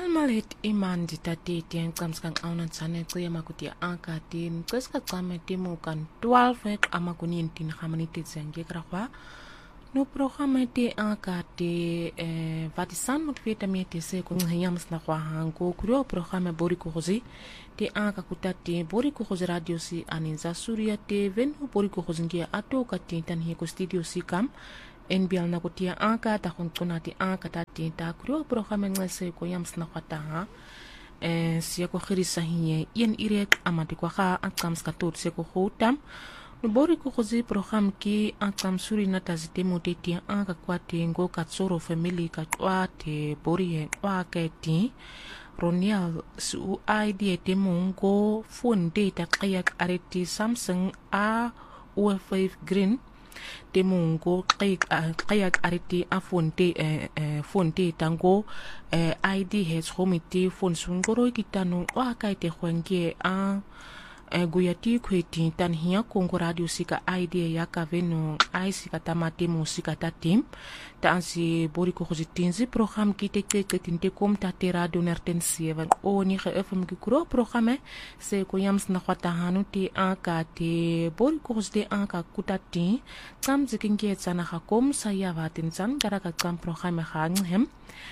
Malet imandi tatiti ngicamskan awunatsane ciyama kuti akatini qiska qame timukan 12 amakuni tin khamaniti tsengekrakwa no programa te akate vatisan motiveta miete se kunhiyams na kwa hango kurio programa boriko khozi te aka kutati boriko khozi radio si aninza surya te venu boriko khozi ngia ato katintan hi ko studio si kam NBL na kutia aka ta kuntunati aka tati ta kurio programa ngese ko yams na kwata siya ko khirisa hiye yen irek amati kwa kha akams katur se ko khotam no bori ko khozi program ki akam suri na tazite moteti aka kwate ngo katsoro family ka twate bori kwa keti Ronial su idea te mongo phone data kayak areti Samsung A05 green te mungo kayak ariti a fonte tango ID has homiti fon sungoro kitano wa kaite khwange a guyati kweti tan hiya kongo radio sika ID ya kaveno ai sika tamate musika tatim ta ansi bori ko khozitinzi program kite tinte kom ta te radio nertensie van oni FM ki kuro programme se ko yams na khwata hanu ti aka te bori ko khozde aka kutati tsam zikinge tsana khakom saya vatin tsan garaka tsam programme khanghem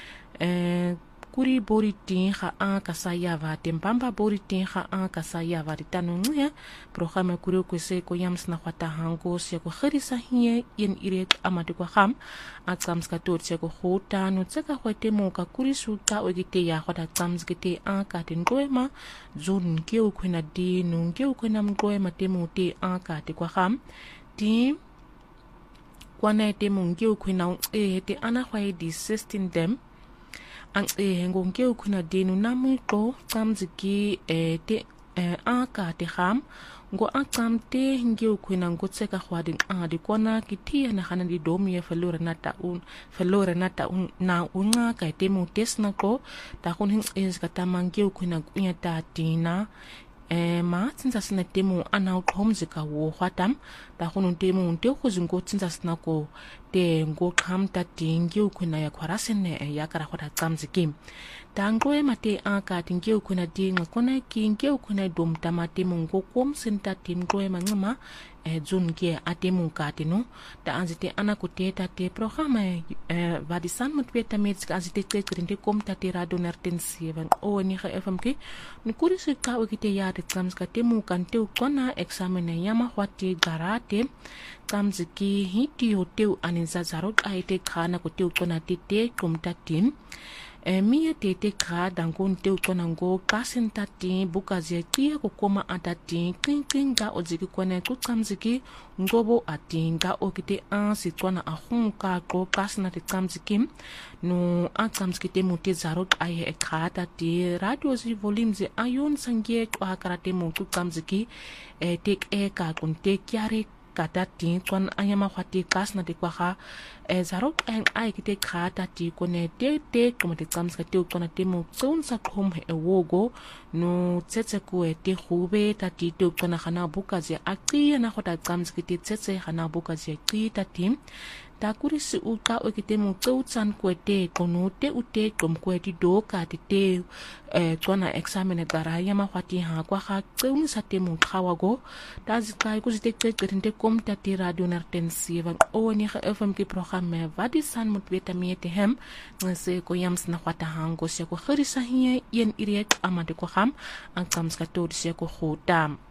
kuri bori tin kha aka saya vatin pamba bori tin kha aka saya varitanu ya programa kuri ko se ko yams na khwata hango se ko khirisa hiye yen irek amati ko kham atsam ska tot se ko khota no tsaka khote mo ka kuri suka ogite ya khota tsam zgite aka tin goema zon ke o khona di no ke o khona mgoema temo te aka te ko kham ti kwana temo ke o khona te ana khwai di 16 dem ang ngonke ukuna dinu namiko tsamziki te aka te kham ngo akam te ngi ukuna ngotseka khwadin adi kona kitia na khana di domi felora nata un na unga ka te mu tesna ko ta kun hin is ka tamangi ukuna kunya ta tina ma tsinza sina temu ana ukhomzika wo khwatam ta khunun temu nte khozingo tsinza sina ko te ngo kham ta tingi ukhuna ya khwarasene ya kara khota tsamziki tangwe mate aka tingi ukhuna dinga kona kingi ukhuna dom tamate mungo kom senta timgwe mangama zun ke atemu katino ta anzite ana kuteta te programa vadisan motiveta mets anzite tsekrinde kom ta te radio nertensie van oni kha FM ki nikuri se ka okite ya te tsamska temu kante ukona examine yama khwati garate tsamziki hiti hotel aninza zarot aite khana kote ukona te komta tin miye tete kha dangon te ukona ngo kasenta tin bukazi kia kokoma atati kinga oziki kone kutsamziki ngobo atinga okite sitwana ahunka ko kasna te tsamziki no atsamziki te muti zarot aye khata te radio zi volume zi ayon sangie kwa karate mutu tsamziki tek ka kunte kyare kata tin twan ayama khwati kasna te kwa kha zarok ai kite khata ti kone te komate tsamska te utwana te mo tsunsa khom he wogo no tsetse ku te khube ta ti te utwana khana bukazi aqi na khota tsamska te tsetse khana bukazi aqi ta tim ta kurisi uka okite mo tsan ku te kono te ute kom ku ti do ka te tswana examine gara yama khwati ha kwa kha tsun sa te mo khawago ta zikai ku zite te kom ta ti radio nertensie van oni kha FM ki programme vadisan motiveta miete hem ngase ko yams na khwata hango se ko khirisa hiye yen irek amade ko kham ang kamska to se ko khotam